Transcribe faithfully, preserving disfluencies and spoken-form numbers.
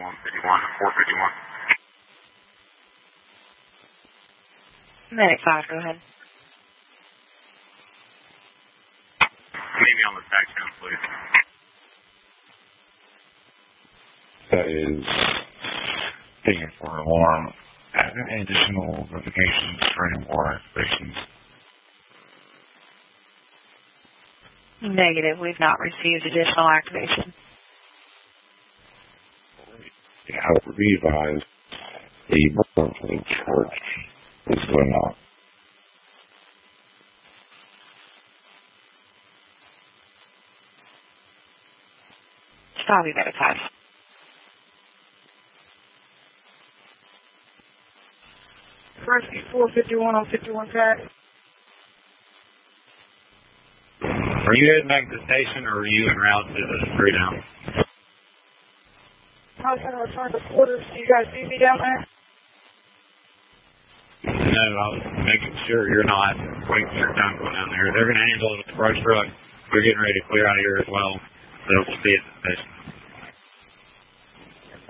one fifty-one, four fifty-one. Medic five, go ahead. Meet me on the tax channel, please. That is taken for alarm. Any additional notifications for any more activations? Negative. We've not received additional activation. Yeah, I would revise the monthly charge is going on. Copy, Medic five. Rescue four fifty-one on fifty-one tag. Are you heading back to the station, or are you en route to the three down? I was going to return to quarters. Do you guys see me down there? No, I was making sure you're not waiting for your time to go down there. They're going to handle it with the brush truck. We're getting ready to clear out here as well. They'll see it at the station.